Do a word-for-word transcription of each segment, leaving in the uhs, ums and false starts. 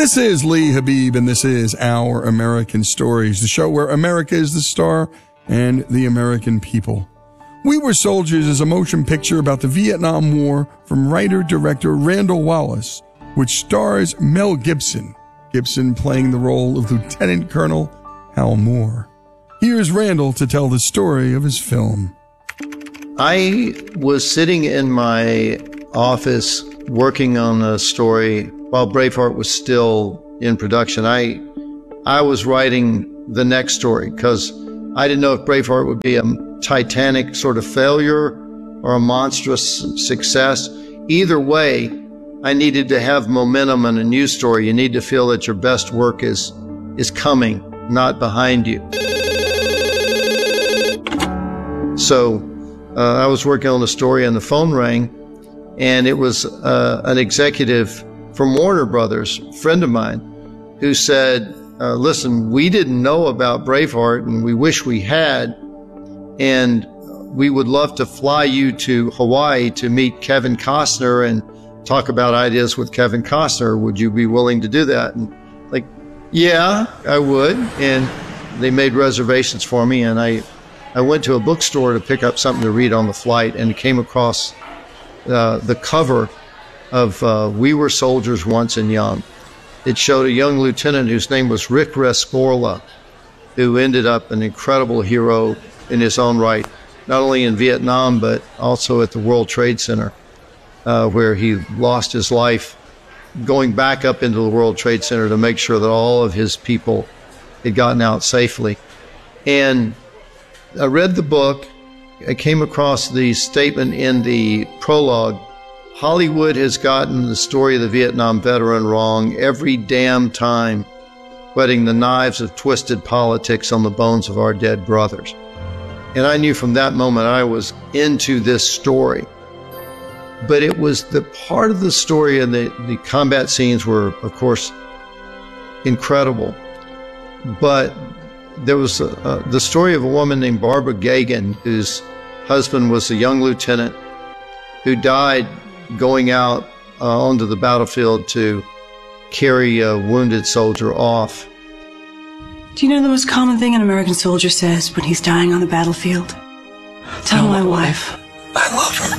This is Lee Habib, and this is Our American Stories, the show where America is the star and the American people. We Were Soldiers is a motion picture about the Vietnam War from writer-director Randall Wallace, which stars Mel Gibson, Gibson playing the role of Lieutenant Colonel Hal Moore. Here's Randall to tell the story of his film. I was sitting in my office working on a story while Braveheart was still in production. I I was writing the next story because I didn't know if Braveheart would be a titanic sort of failure or a monstrous success. Either way, I needed to have momentum in a news story. You need to feel that your best work is is coming, not behind you. So uh, I was working on the story and the phone rang, and it was uh, an executive from Warner Brothers, a friend of mine, who said, uh, listen, we didn't know about Braveheart and we wish we had, and we would love to fly you to Hawaii to meet Kevin Costner and talk about ideas with Kevin Costner. Would you be willing to do that? And like, yeah, I would. And they made reservations for me, and I, I went to a bookstore to pick up something to read on the flight and came across uh, the cover of uh, We Were Soldiers Once and Young. It showed a young lieutenant whose name was Rick Rescorla, who ended up an incredible hero in his own right, not only in Vietnam, but also at the World Trade Center, uh, where he lost his life going back up into the World Trade Center to make sure that all of his people had gotten out safely. And I read the book. I came across the statement in the prologue: Hollywood has gotten the story of the Vietnam veteran wrong every damn time, whetting the knives of twisted politics on the bones of our dead brothers. And I knew from that moment I was into this story. But it was the part of the story, and the, the combat scenes were, of course, incredible. But there was a, uh, the story of a woman named Barbara Gagan, whose husband was a young lieutenant who died going out uh, onto the battlefield to carry a wounded soldier off. Do you know the most common thing an American soldier says when he's dying on the battlefield? Tell, Tell my, my wife. wife. I love her.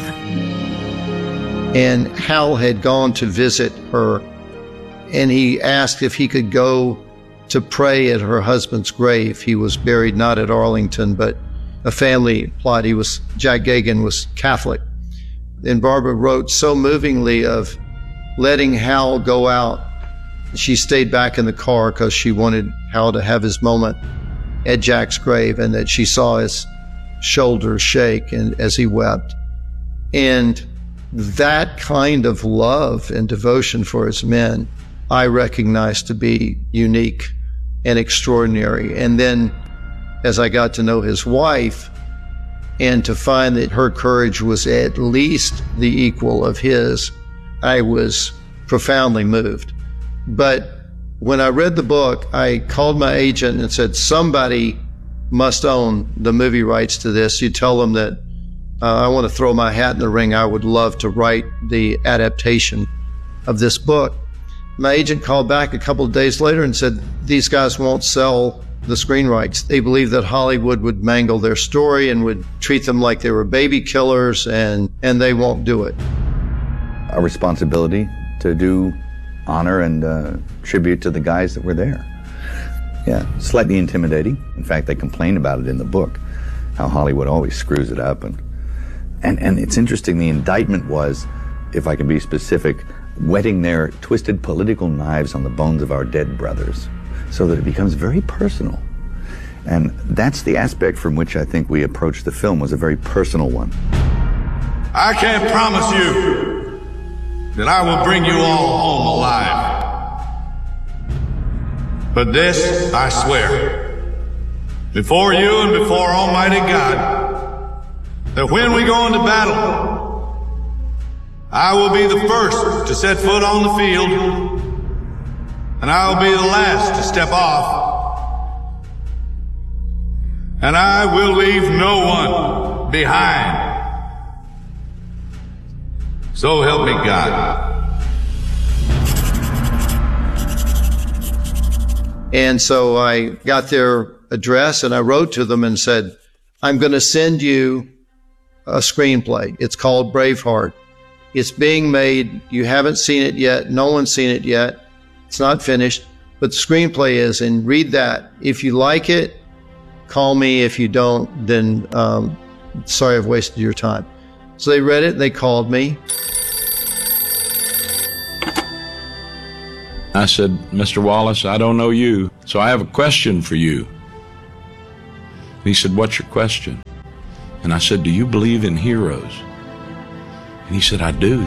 And Hal had gone to visit her, and he asked if he could go to pray at her husband's grave. He was buried not at Arlington, but a family plot. He was, Jack Gagan was Catholic. And Barbara wrote so movingly of letting Hal go out. She stayed back in the car because she wanted Hal to have his moment at Jack's grave, and that she saw his shoulders shake and as he wept. And that kind of love and devotion for his men, I recognized to be unique and extraordinary. And then as I got to know his wife, and to find that her courage was at least the equal of his, I was profoundly moved. But when I read the book, I called my agent and said, somebody must own the movie rights to this. You tell them that uh, I want to throw my hat in the ring. I would love to write the adaptation of this book. My agent called back a couple of days later and said, these guys won't sell the screen rights. They believe that Hollywood would mangle their story and would treat them like they were baby killers, and, and they won't do it. A responsibility to do honor and uh, tribute to the guys that were there. Yeah, slightly intimidating. In fact, they complain about it in the book, how Hollywood always screws it up. And, and, and it's interesting, the indictment was, if I can be specific, whetting their twisted political knives on the bones of our dead brothers, so that it becomes very personal. And that's the aspect from which I think we approached the film, was a very personal one. I can't promise you that I will bring you all home alive. But this I swear, before you and before Almighty God, that when we go into battle, I will be the first to set foot on the field, and I'll be the last to step off. And I will leave no one behind. So help me God. And so I got their address and I wrote to them and said, I'm going to send you a screenplay. It's called Braveheart. It's being made. You haven't seen it yet. No one's seen it yet. It's not finished, but the screenplay is, and read that. If you like it, call me. If you don't, then um, sorry I've wasted your time. So they read it. They called me. I said, Mister Wallace, I don't know you, so I have a question for you. He said, what's your question? And I said, do you believe in heroes? And he said, I do.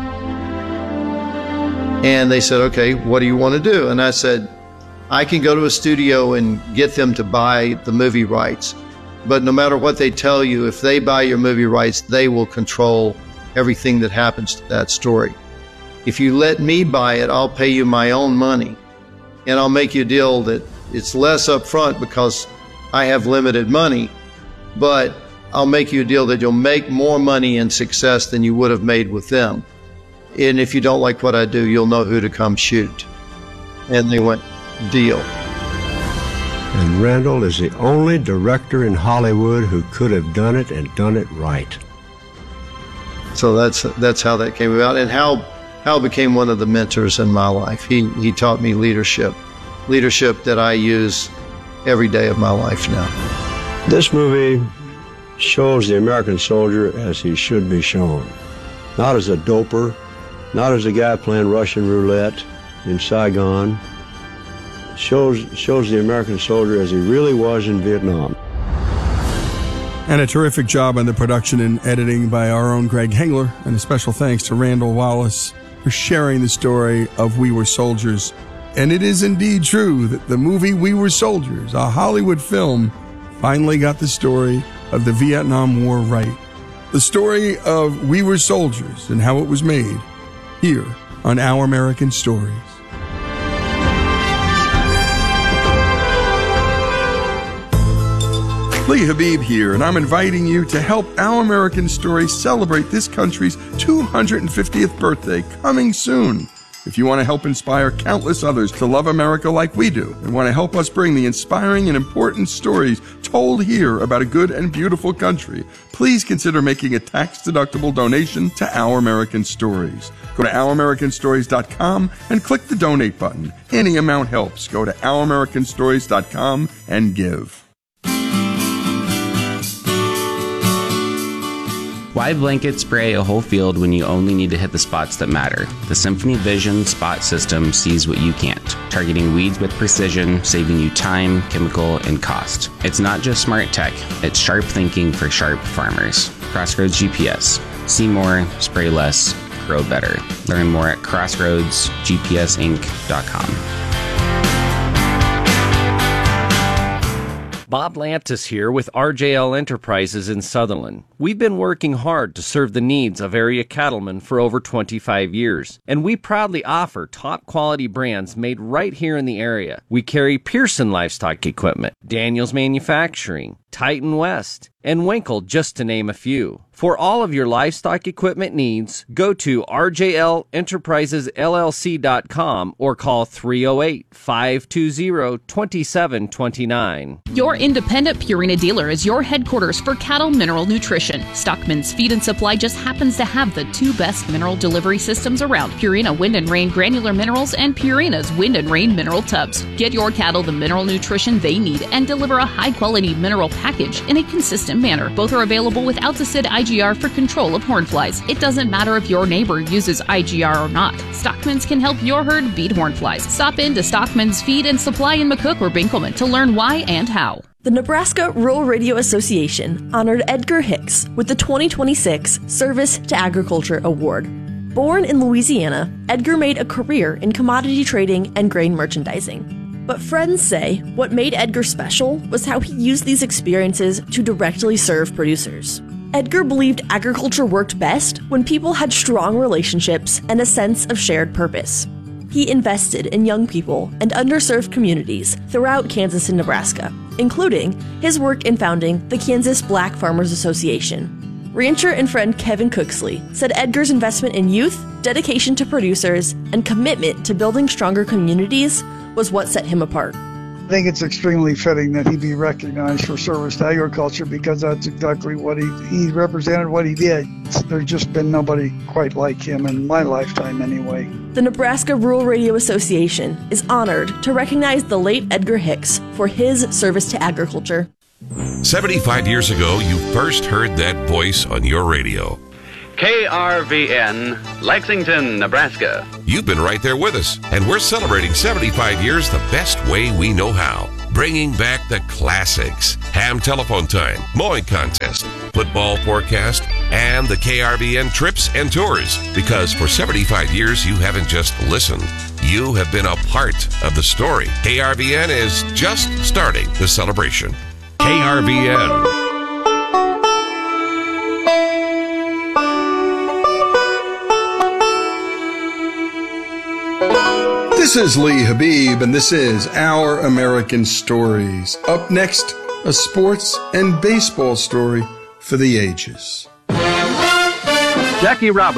And they said, okay, what do you want to do? And I said, I can go to a studio and get them to buy the movie rights. But no matter what they tell you, if they buy your movie rights, they will control everything that happens to that story. If you let me buy it, I'll pay you my own money. And I'll make you a deal that it's less upfront because I have limited money, but I'll make you a deal that you'll make more money in success than you would have made with them. And if you don't like what I do, you'll know who to come shoot. And they went, deal. And Randall is the only director in Hollywood who could have done it and done it right. So that's that's how that came about, and Hal Hal became one of the mentors in my life. He he taught me leadership, leadership that I use every day of my life now. This movie shows the American soldier as he should be shown, not as a doper, not as a guy playing Russian roulette in Saigon. It shows shows the American soldier as he really was in Vietnam. And a terrific job on the production and editing by our own Greg Hengler, and a special thanks to Randall Wallace for sharing the story of We Were Soldiers. And it is indeed true that the movie We Were Soldiers, a Hollywood film, finally got the story of the Vietnam War right. The story of We Were Soldiers and how it was made, here on Our American Stories. Lee Habib here, and I'm inviting you to help Our American Stories celebrate this country's two hundred fiftieth birthday coming soon. If you want to help inspire countless others to love America like we do, and want to help us bring the inspiring and important stories told here about a good and beautiful country, please consider making a tax-deductible donation to Our American Stories. Go to our american stories dot com and click the donate button. Any amount helps. Go to our american stories dot com and give. Why blanket spray a whole field when you only need to hit the spots that matter? The Symphony Vision Spot System sees what you can't, targeting weeds with precision, saving you time, chemical, and cost. It's not just smart tech, it's sharp thinking for sharp farmers. Crossroads G P S. See more, spray less, grow better. Learn more at crossroads g p s inc dot com. Bob Lantis here with R J L Enterprises in Sutherland. We've been working hard to serve the needs of area cattlemen for over twenty-five years, and we proudly offer top quality brands made right here in the area. We carry Pearson Livestock Equipment, Daniels Manufacturing, Titan West, and Winkle, just to name a few. For all of your livestock equipment needs, go to r j l enterprises l l c dot com or call three oh eight, five two zero, two seven two nine. Your independent Purina dealer is your headquarters for cattle mineral nutrition. Stockman's Feed and Supply just happens to have the two best mineral delivery systems around, Purina Wind and Rain Granular Minerals and Purina's Wind and Rain Mineral Tubs. Get your cattle the mineral nutrition they need and deliver a high-quality mineral package in a consistent manner. Both are available with Alticid I G R for control of hornflies. It doesn't matter if your neighbor uses I G R or not. Stockman's can help your herd beat hornflies. Stop in to Stockman's Feed and Supply in McCook or Binkelman to learn why and how. The Nebraska Rural Radio Association honored Edgar Hicks with the twenty twenty-six Service to Agriculture Award. Born in Louisiana, Edgar made a career in commodity trading and grain merchandising. But friends say what made Edgar special was how he used these experiences to directly serve producers. Edgar believed agriculture worked best when people had strong relationships and a sense of shared purpose. He invested in young people and underserved communities throughout Kansas and Nebraska, including his work in founding the Kansas Black Farmers Association. Rancher and friend Kevin Cooksley said Edgar's investment in youth, dedication to producers, and commitment to building stronger communities was what set him apart. think it's extremely fitting that he be recognized for service to agriculture, because that's exactly what he, he represented, what he did. There's just been nobody quite like him in my lifetime anyway. The Nebraska Rural Radio Association is honored to recognize the late Edgar Hicks for his service to agriculture. seventy-five years ago, you first heard that voice on your radio. K R V N, Lexington, Nebraska. You've been right there with us, and we're celebrating seventy-five years the best way we know how. Bringing back the classics, ham telephone time, mowing contest, football forecast, and the K R V N trips and tours. Because for seventy-five years, you haven't just listened. You have been a part of the story. K R V N is just starting the celebration. K R V N. This is Lee Habib, and this is Our American Stories. Up next, a sports and baseball story for the ages. Jackie Robinson.